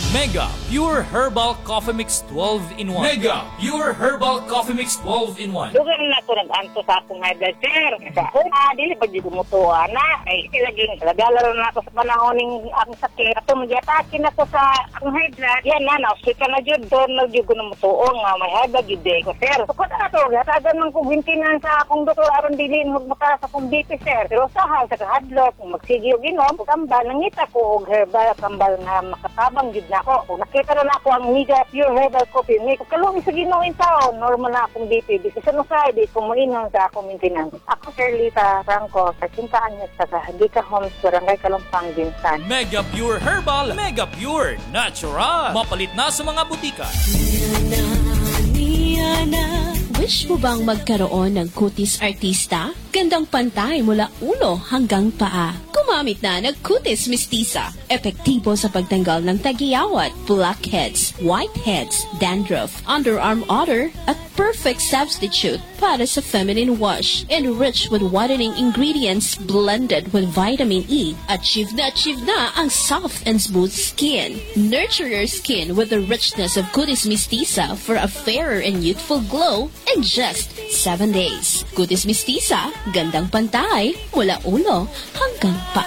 Mega Pure Herbal Coffee Mix 12 in 1. Mega Pure Herbal Coffee Mix 12 in 1. Lugar na ito nag-anto sa akong high blood, sir. Sa dili pa di gumutuwa na. Ay, ilaging nagalaro na ako sa panahon ng akong sakit. Ato, magyatakin ako sa akong high blood. Yan na, na-hospital na dyan. Doon na dyan ko na mutuong nga. May high blood yun ko, sir. So, kung na ito, gatagan man ko bintinan sa akong doktor aron dilin magmata sa akong BP, sir. Pero sahal sa kahadlok, kung magsigyo ginom, kambal, nangita ko og herbal kambal na makatabang yun na ako. Kung nakita na ako ang Mega Pure Herbal Coffee Mix, kalungi sa ginawin taon, normal na akong BP. Kasi sa nusay, di ko mainon sa akong maintenance. Ako, Sir Lita Franco, sa 5 anyos sa Hadika Homes, Barangay Kalumpang, Binsan. Mega Pure Herbal, Mega Pure Natural. Mapalit na sa mga butika. Wish mo bang magkaroon ng kutis artista? Gandang pantay mula ulo hanggang paa. Gumamit na ng kutis mistisa. Epektibo sa pagtanggal ng tagiyawat, blackheads, whiteheads, dandruff, underarm odor, at perfect substitute para sa feminine wash. Enriched with whitening ingredients blended with vitamin E. Achieve na ang soft and smooth skin. Nurture your skin with the richness of kutis mistisa for a fairer and youthful glow in just 7 days. Kutis mistisa, gandang pantay mula ulo hanggang paa.